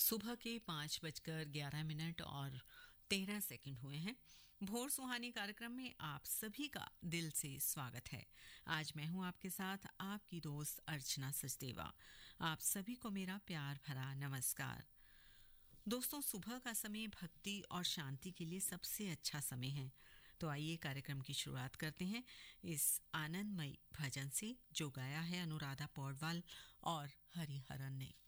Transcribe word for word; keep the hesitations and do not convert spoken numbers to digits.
सुबह के पाँच बजकर ग्यारह मिनट और तेरह सेकंड हुए हैं। भोर सुहानी कार्यक्रम में आप सभी का दिल से स्वागत है। आज मैं हूं आपके साथ आपकी दोस्त अर्चना सचदेवा। आप सभी को मेरा प्यार भरा नमस्कार। दोस्तों, सुबह का समय भक्ति और शांति के लिए सबसे अच्छा समय है। तो आइए कार्यक्रम की शुरुआत करते हैं इस आनंदमयी भजन से, जो गाया है अनुराधा पौडवाल और हरिहरन ने।